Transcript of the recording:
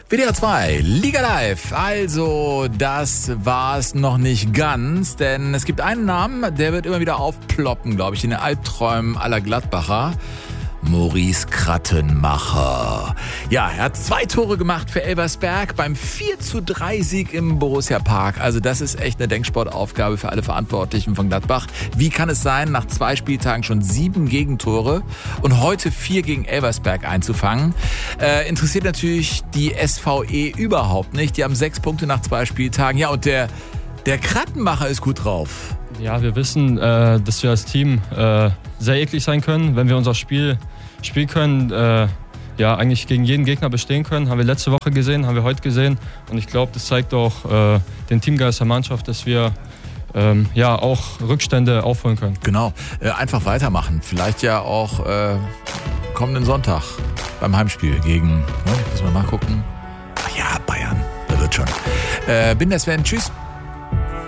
WDR 2, Liga Live. Also, das war's noch nicht ganz, denn es gibt einen Namen, der wird immer wieder aufploppen, glaube ich, in den Albträumen aller Gladbacher. Maurice Krattenmacher. Ja, er hat 2 Tore gemacht für Elversberg beim 4:3 Sieg im Borussia-Park. Also das ist echt eine Denksportaufgabe für alle Verantwortlichen von Gladbach. Wie kann es sein, nach 2 Spieltagen schon 7 Gegentore und heute 4 gegen Elversberg einzufangen? Interessiert natürlich die SVE überhaupt nicht. Die haben 6 Punkte nach 2 Spieltagen. Ja, und der Krattenmacher ist gut drauf. Ja, wir wissen, dass wir als Team sehr eklig sein können, wenn wir unser Spiel können, eigentlich gegen jeden Gegner bestehen können. Haben wir letzte Woche gesehen, haben wir heute gesehen. Und ich glaube, das zeigt auch den Teamgeist der Mannschaft, dass wir auch Rückstände aufholen können. Genau, einfach weitermachen. Vielleicht ja auch kommenden Sonntag beim Heimspiel gegen, müssen wir nachgucken. Ach ja, Bayern, da wird schon. Bin der Sven, tschüss.